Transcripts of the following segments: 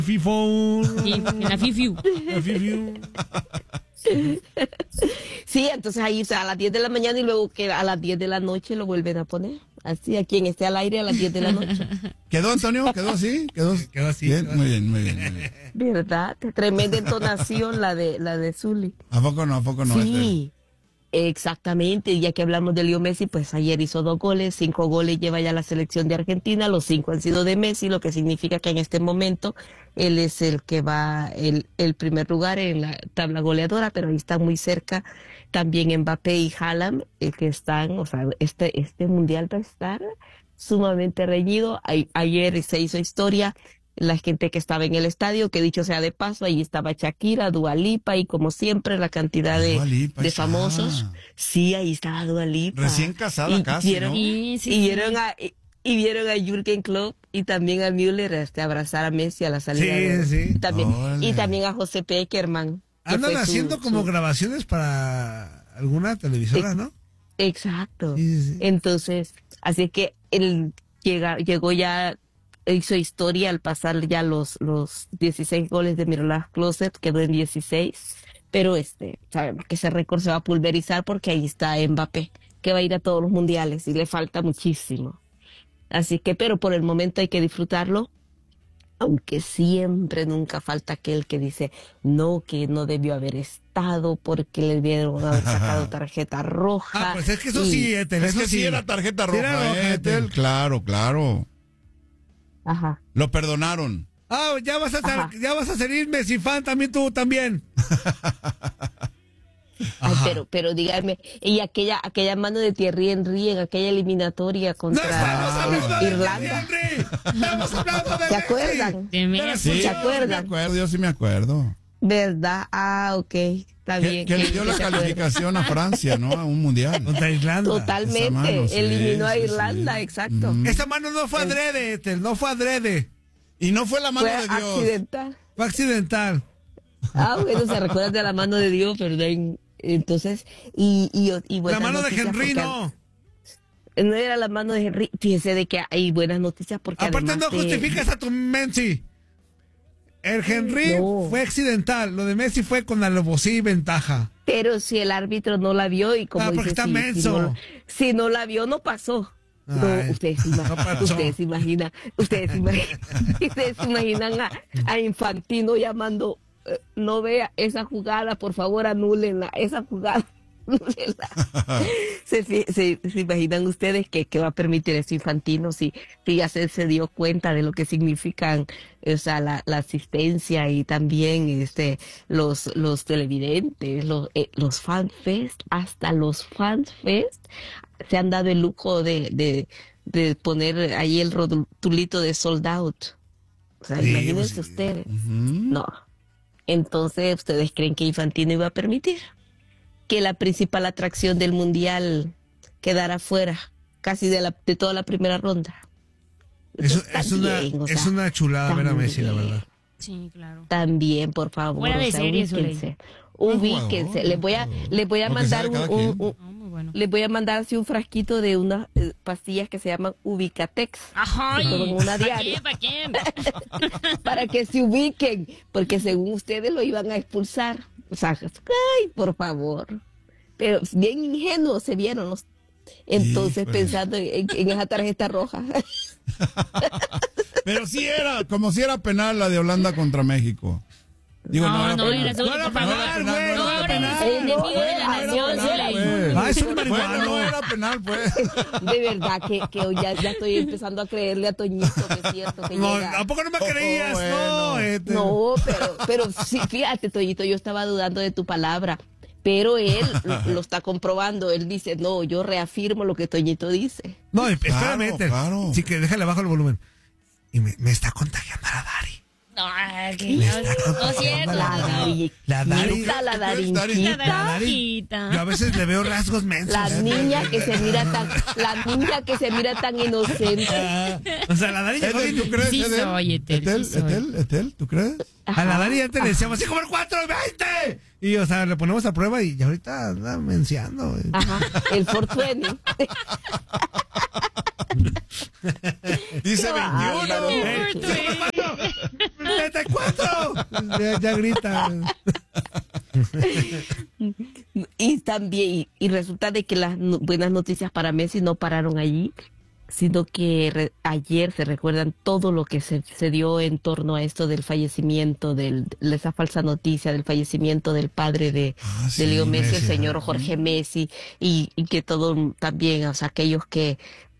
FIFO. En la FIFIU. Sí, entonces ahí, o sea, a las 10 de la mañana y luego que a las 10 de la noche lo vuelven a poner. Así, a quien esté al aire a las 10 de la noche. ¿Quedó, Antonio? ¿Quedó así? ¿Quedó así. Bien, Quedó muy así. bien, muy bien. ¿Verdad? Tremenda entonación la de Zully. ¿A poco no? Sí, exactamente. Ya que hablamos de Leo Messi, pues ayer hizo 2 goles, 5 goles lleva ya la selección de Argentina, los 5 han sido de Messi, lo que significa que en este momento él es el que va el primer lugar en la tabla goleadora, pero ahí está muy cerca también Mbappé y Haaland, que están, o sea, este mundial va a estar sumamente reñido. Ayer se hizo historia. La gente que estaba en el estadio, que dicho sea de paso, ahí estaba Shakira, Dua Lipa y como siempre la cantidad Dua Lipa, de famosos. Sí, ahí estaba Dua Lipa. Recién casada casi, ¿no? Y vieron a Jürgen Klopp y también a Müller abrazar a Messi a la salida. Sí. Y también a José Pekerman. Andan haciendo como grabaciones para alguna televisora, ¿no? Exacto. Sí. Entonces, así es que él llegó ya, hizo historia al pasar ya los 16 goles de Miroslav Klose, quedó en 16, pero sabemos que ese récord se va a pulverizar porque ahí está Mbappé, que va a ir a todos los mundiales y le falta muchísimo. Así que, pero por el momento hay que disfrutarlo, aunque siempre nunca falta aquel que dice no, que no debió haber estado porque le debieron haber sacado tarjeta roja. Pues es que eso sí, Ethel, es que sí era tarjeta roja, Ethel. Claro. Ajá. Lo perdonaron. Ya vas a salir Messi fan también, tú también. Ay, pero dígame, y aquella mano de Thierry Henry en aquella eliminatoria contra Irlanda. Estamos hablando de ¿Se acuerdan? Sí, ¿Se acuerdan? Yo sí me acuerdo. ¿Verdad? Ok, está bien. Que le dio la calificación a Francia, ¿no? A un mundial. Contra Irlanda. Totalmente, mano, eliminó a Irlanda, exacto. Esa mano no fue adrede, Ethel, no fue adrede. Y no fue la mano Fue de Dios. accidental. Fue accidental. Bueno, se recuerda de la mano de Dios, ¿verdad? Entonces, y La mano de Henry no. No era la mano de Henry. Fíjese de que hay buenas noticias porque aparte no justificas a tu Messi. El Henry fue accidental, lo de Messi fue con alevosía y ventaja. Pero si el árbitro no la vio y como porque dice, está menso. Si no la vio, no pasó. No, ustedes se imaginan a Infantino llamando, no vea esa jugada, por favor anúlenla, esa jugada. ¿Se imaginan ustedes que va a permitir eso Infantino si ya se dio cuenta de lo que significan, o sea, la asistencia y también los televidentes, los fanfest, hasta los fanfest se han dado el lujo de poner ahí el rotulito de sold out. O sea, imagínense ustedes. No. Entonces, ¿ustedes creen que Infantino iba a permitir que la principal atracción del mundial quedara fuera casi de toda la primera ronda? Es una chulada ver a Messi, la verdad. Sí, claro. También, por favor, fuera de serie, ubíquense. Les voy a mandar les voy a mandar así un frasquito de unas pastillas que se llaman Ubicatex. Ajá. Una diaria. ¿Para quién? Para que se ubiquen, porque según ustedes lo iban a expulsar. O sea, ay, por favor. Pero bien ingenuos se vieron los. Entonces, pensando en esa tarjeta roja. Pero sí era, como si era penal la de Holanda contra México. Digo, no era penal. No era penal, güey. No era penal. Enemigo de la nación, es un marihuano. No era penal, pues. De verdad que ya estoy empezando a creerle a Toñito que es cierto que llega. ¿A poco no me creías? No, pero sí, fíjate, Toñito, yo estaba dudando de tu palabra. Pero él lo está comprobando. Él dice, no, yo reafirmo lo que Toñito dice. No, espérame. Claro. Sí, que déjale bajo el volumen. Y me está contagiando a la Dari. No es cierto. La Darinquita. Yo a veces le veo rasgos mensos. La niña que se mira tan inocente. O sea, la Dari llegó Ethel, ¿tú crees? Sí soy, Ethel, ¿tú crees? A la Dari antes le decíamos, ¡sí, como el 4, 20! Y, o sea, le ponemos a prueba y ahorita anda menciando. Ajá, el 420. Dice 21. ¡34! Ya grita. Y también, y resulta de que las buenas noticias para Messi no pararon allí, sino que ayer se recuerdan todo lo que se dio en torno a esto del fallecimiento, de esa falsa noticia del fallecimiento del padre de Leo Messi, el señor Jorge Messi, y que todo también, o sea, aquellos que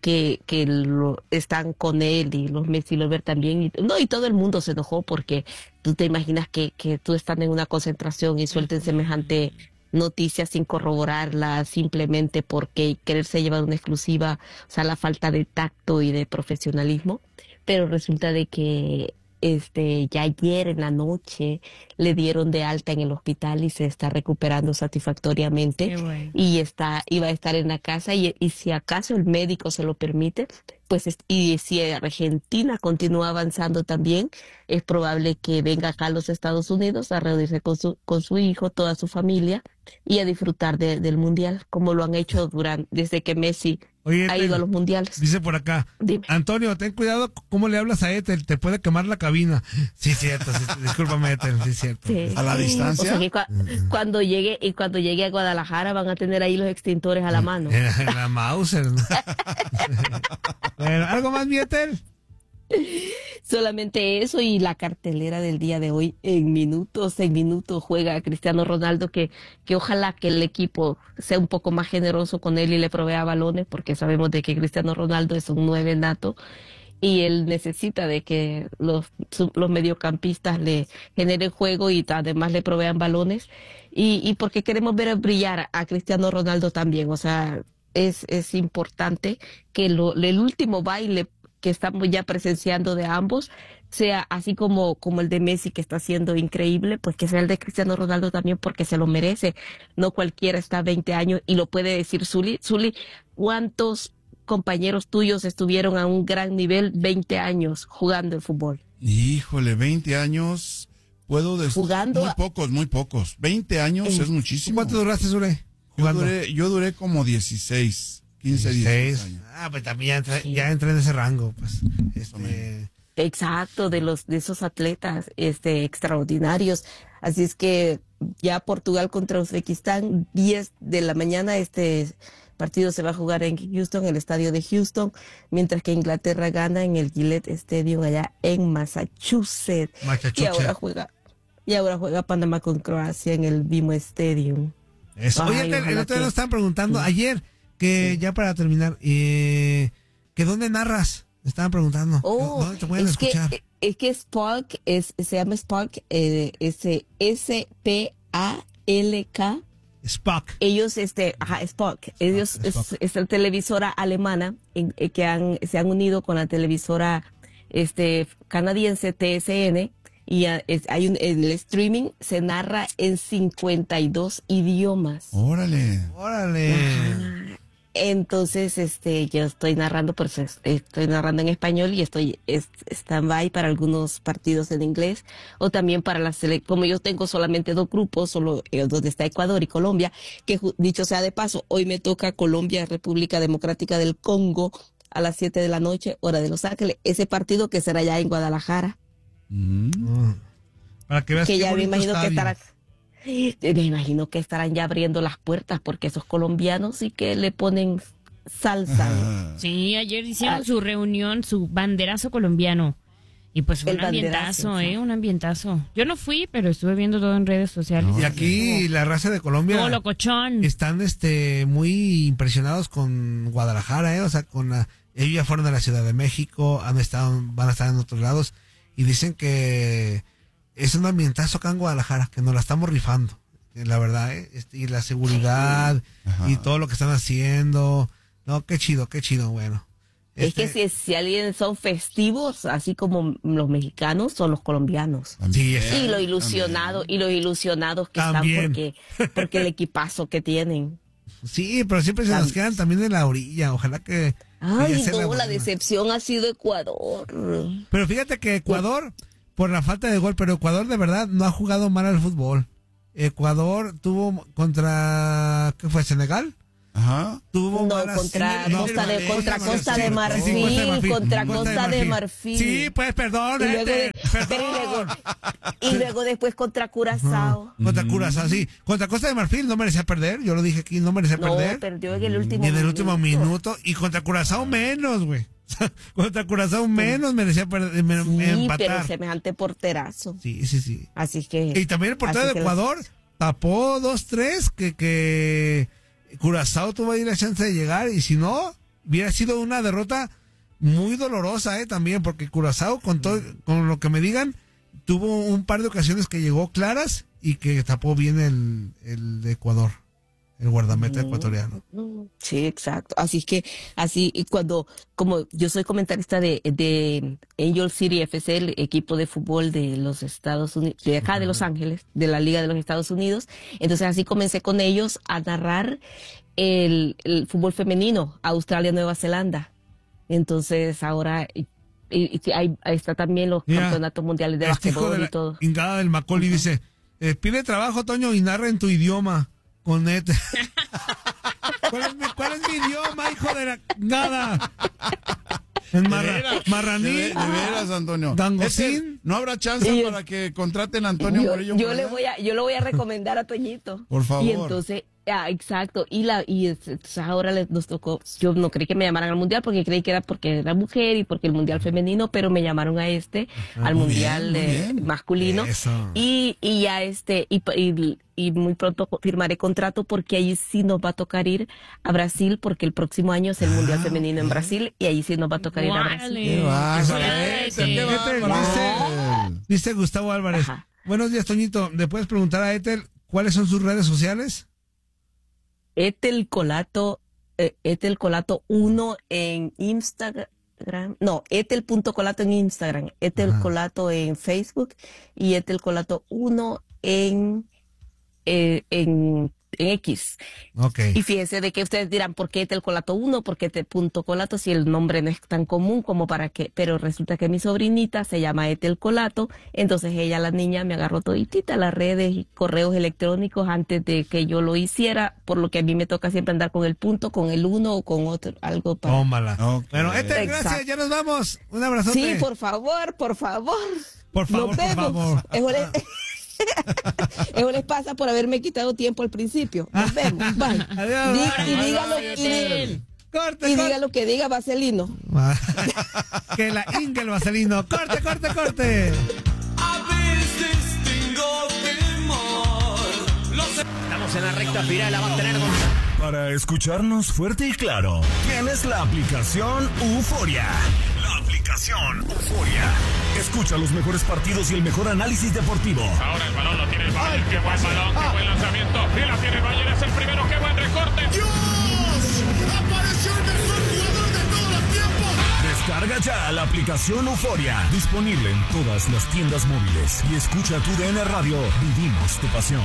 están con él y los Messi Lovers también, y todo el mundo se enojó porque tú te imaginas que tú estás en una concentración y suelten semejante noticia sin corroborarla, simplemente porque quererse llevar una exclusiva, o sea, la falta de tacto y de profesionalismo. Pero resulta de que ya ayer en la noche le dieron de alta en el hospital y se está recuperando satisfactoriamente. Qué bueno. Y iba a estar en la casa y si acaso el médico se lo permite, pues y si Argentina continúa avanzando también, es probable que venga acá a los Estados Unidos a reunirse con su hijo, toda su familia, y a disfrutar del mundial, como lo han hecho desde que Messi ha ido a los mundiales. Dice por acá, Dime. Antonio, ten cuidado cómo le hablas a Ethel, te puede quemar la cabina. Sí, cierto, sí, discúlpame, Ethel, sí, cierto. Sí. ¿A la distancia? O sea que cuando llegue a Guadalajara van a tener ahí los extintores a la mano. La Mauser, ¿no? Bueno, ¿algo más, mi Ethel? Solamente eso, y la cartelera del día de hoy en minutos juega Cristiano Ronaldo, que ojalá que el equipo sea un poco más generoso con él y le provea balones, porque sabemos de que Cristiano Ronaldo es un 9 nato y él necesita de que los mediocampistas le generen juego y además le provean balones, y porque queremos ver brillar a Cristiano Ronaldo también. O sea, es importante que el último baile que estamos ya presenciando de ambos sea así como el de Messi, que está siendo increíble, pues que sea el de Cristiano Ronaldo también, porque se lo merece. No cualquiera está a 20 años y lo puede decir Zuli. Zuli, ¿cuántos compañeros tuyos estuvieron a un gran nivel 20 años jugando el fútbol? Híjole, 20 años, puedo decir, Jugando muy pocos. 20 años es muchísimo. ¿Cuánto duraste, Zule? Jugando. Yo duré como 16. 15, 16 años. Pues también ya entré en ese rango, pues. Exacto, de esos atletas extraordinarios. Así es que ya Portugal contra Uzbekistán, 10 de la mañana, partido se va a jugar en Houston, el estadio de Houston, mientras que Inglaterra gana en el Gillette Stadium allá en Massachusetts. Y ahora juega Panamá con Croacia en el BMO Stadium. Eso. Oye, el otro día nos estaban preguntando ayer, que ya para terminar, que ¿dónde narras? Me estaban preguntando. ¿Dónde te pueden escuchar? Es que Spark, se llama Spark, S-P-A-L-K. Spark. Ellos, Spark. Ellos es la televisora alemana que se han unido con la televisora canadiense TSN, y el streaming se narra en 52 idiomas. Órale. Ajá. Entonces, yo estoy narrando, pues estoy narrando en español y estoy stand-by para algunos partidos en inglés, o también para como yo tengo solamente 2 grupos, solo donde está Ecuador y Colombia, que dicho sea de paso, hoy me toca Colombia, República Democrática del Congo, a las 7 de la noche, hora de Los Ángeles, ese partido que será ya en Guadalajara. Para que veas que ya me imagino estadio. Me imagino que estarán ya abriendo las puertas, porque esos colombianos sí que le ponen salsa. Sí, ayer hicieron su reunión, su banderazo colombiano. Y pues un ambientazo, un ambientazo. Yo no fui, pero estuve viendo todo en redes sociales. Y aquí la raza de Colombia todo locochón. Están muy impresionados con Guadalajara, o sea, ellos ya fueron a la Ciudad de México, van a estar en otros lados, y dicen que es un ambientazo acá en Guadalajara, que nos la estamos rifando, la verdad, y la seguridad y todo lo que están haciendo. No, qué chido, bueno. Es que si alguien son festivos, así como los mexicanos, son los colombianos. Sí, y los ilusionados que también están porque el equipazo que tienen. Sí, pero siempre se nos quedan también en la orilla. Ojalá que... Ay, no, la decepción ha sido Ecuador. Pero fíjate que Ecuador, por la falta de gol, pero Ecuador de verdad no ha jugado mal al fútbol. Ecuador tuvo contra... ¿qué fue? ¿Senegal? Ajá. Tuvo contra Costa de Marfil. Sí, pues, perdón. Y luego después contra Curazao. Contra Curazao, sí. Contra Costa de Marfil no merecía perder. Yo lo dije aquí, no merecía perder. No, perdió en el último minuto. En el último minuto. Y contra Curazao menos, güey. Contra Curazao menos merecía perder, empatar. Pero semejante porterazo. Sí. Así que... Y también el portero de Ecuador tapó 2-3 que Curazao tuvo ahí la chance de llegar, y si no, hubiera sido una derrota muy dolorosa, también, porque Curazao, con lo que me digan, tuvo un par de ocasiones que llegó claras y que tapó bien el de Ecuador, el guardameta ecuatoriano. Sí, exacto. Y como yo soy comentarista de Angel City FC, el equipo de fútbol de los Estados Unidos, de acá de Los Ángeles, de la Liga de los Estados Unidos, entonces así comencé con ellos a narrar el fútbol femenino, Australia-Nueva Zelanda. Entonces ahora ahí está también los campeonatos mundiales de basquetbol y todo. Ingada del Macaulay dice, pide trabajo, Toño, y narra en tu idioma. Con Ethel. ¿Cuál es mi idioma, hijo de la nada? En marraní. De veras, Antonio. Gangosín. ¿No habrá chance para que contraten a Antonio Murillo? Yo lo voy a recomendar a Toñito. Por favor. Y entonces, exacto. Entonces ahora nos tocó. Yo no creí que me llamaran al mundial, porque creí que era porque era mujer y porque el mundial femenino, pero me llamaron a al mundial masculino. Eso. Y ya y muy pronto firmaré contrato, porque ahí sí nos va a tocar ir a Brasil, porque el próximo año es el mundial femenino en Brasil, y ahí sí nos va a tocar ir a Brasil. Dice Gustavo Álvarez. Ajá. Buenos días, Toñito. ¿Le puedes preguntar a Ethel cuáles son sus redes sociales? Ethel Colato 1 en Instagram. No, Ethel.colato en Instagram, Ethel Colato en Facebook y Ethel Colato 1 en X. Okay. Y fíjense de que ustedes dirán, ¿por qué Ethel Colato 1? ¿Por qué Ethel.colato? Si el nombre no es tan común como para que, pero resulta que mi sobrinita se llama Ethel Colato, entonces ella, la niña, me agarró toditita las redes y correos electrónicos antes de que yo lo hiciera, por lo que a mí me toca siempre andar con el punto, con el 1 o con otro, algo para... Tómala. Okay. Bueno, Ethel, gracias, ya nos vamos. Un abrazote. Sí, por favor. Por favor. Eso les pasa por haberme quitado tiempo al principio. Nos vemos. Bye. Adiós. Corte. Diga lo que diga Vaselino. Que la Ingel Vaselino. Corte. A veces tengo temor. Estamos en la recta final, la va a tener Para escucharnos fuerte y claro, tienes la aplicación Euforia. La aplicación Euforia. Escucha los mejores partidos y el mejor análisis deportivo. Ahora el balón lo tiene el Bayern. Qué buen balón, qué buen lanzamiento. Y la tiene el Bayern, es el primero. Qué buen recorte. ¡Dios! ¡Apareció el mejor jugador de todos los tiempos! Descarga ya la aplicación Euforia. Disponible en todas las tiendas móviles. Y escucha tu DN Radio. Vivimos tu pasión.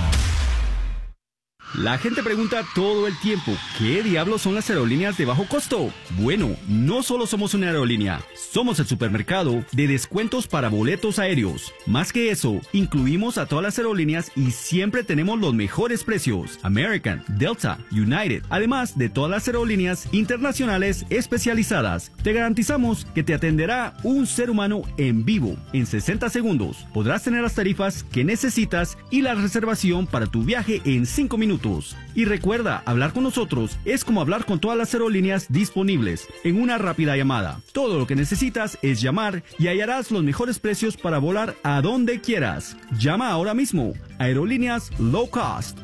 La gente pregunta todo el tiempo, ¿qué diablos son las aerolíneas de bajo costo? Bueno, no solo somos una aerolínea, somos el supermercado de descuentos para boletos aéreos. Más que eso, incluimos a todas las aerolíneas y siempre tenemos los mejores precios. American, Delta, United, además de todas las aerolíneas internacionales especializadas. Te garantizamos que te atenderá un ser humano en vivo. En 60 segundos podrás tener las tarifas que necesitas y la reservación para tu viaje en 5 minutos. Y recuerda, hablar con nosotros es como hablar con todas las aerolíneas disponibles en una rápida llamada. Todo lo que necesitas es llamar y hallarás los mejores precios para volar a donde quieras. Llama ahora mismo. Aerolíneas Low Cost.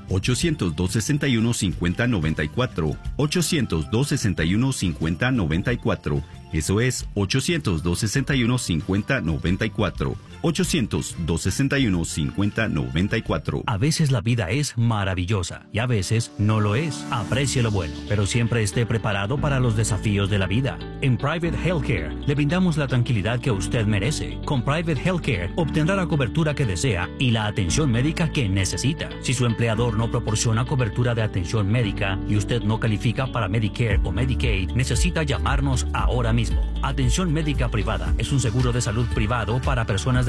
800-261-5094. 800-261-5094. Eso es 800-261-5094. 800-261-5094. A veces la vida es maravillosa y a veces no lo es. Aprecie lo bueno, pero siempre esté preparado para los desafíos de la vida. En Private Healthcare le brindamos la tranquilidad que usted merece. Con Private Healthcare obtendrá la cobertura que desea y la atención médica que necesita. Si su empleador no proporciona cobertura de atención médica y usted no califica para Medicare o Medicaid, necesita llamarnos ahora mismo. Atención médica privada es un seguro de salud privado para personas de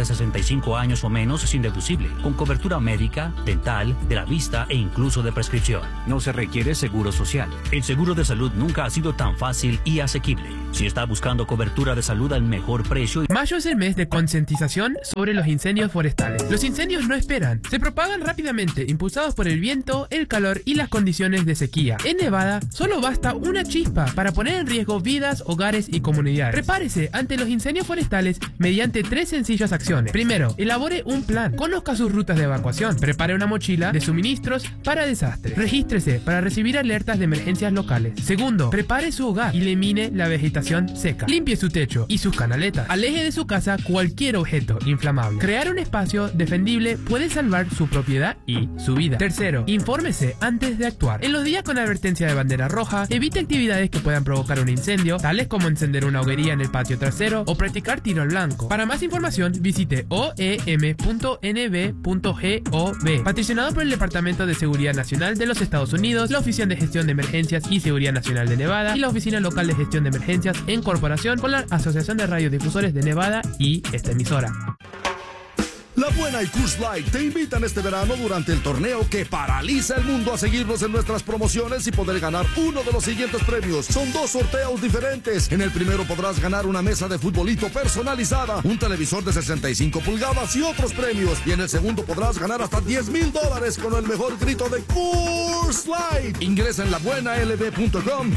de 65 años o menos sin deducible, con cobertura médica, dental, de la vista e incluso de prescripción. No se requiere seguro social. El seguro de salud nunca ha sido tan fácil y asequible. Si está buscando cobertura de salud al mejor precio... Mayo es el mes de concientización sobre los incendios forestales. Los incendios no esperan. Se propagan rápidamente, impulsados por el viento, el calor y las condiciones de sequía. En Nevada, solo basta una chispa para poner en riesgo vidas, hogares y comunidades. Prepárese ante los incendios forestales mediante 3 sencillas acciones. Primero, elabore un plan. Conozca sus rutas de evacuación. Prepare una mochila de suministros para desastres. Regístrese para recibir alertas de emergencias locales. Segundo, prepare su hogar y elimine la vegetación seca. Limpie su techo y sus canaletas. Aleje de su casa cualquier objeto inflamable. Crear un espacio defendible puede salvar su propiedad y su vida. Tercero, infórmese antes de actuar. En los días con advertencia de bandera roja, evite actividades que puedan provocar un incendio, tales como encender una hoguería en el patio trasero o practicar tiro al blanco. Para más información, visite oem.nb.gov. Patrocinado por el Departamento de Seguridad Nacional de los Estados Unidos, la Oficina de Gestión de Emergencias y Seguridad Nacional de Nevada y la Oficina Local de Gestión de Emergencias en corporación con la Asociación de Radiodifusores de Nevada y esta emisora. La Buena y Coors Light te invitan este verano durante el torneo que paraliza el mundo a seguirnos en nuestras promociones y poder ganar uno de los siguientes premios. Son 2 sorteos diferentes. En el primero podrás ganar una mesa de futbolito personalizada, un televisor de 65 pulgadas y otros premios. Y en el segundo podrás ganar hasta $10,000 con el mejor grito de Coors Light. Ingresa en labuenalb.com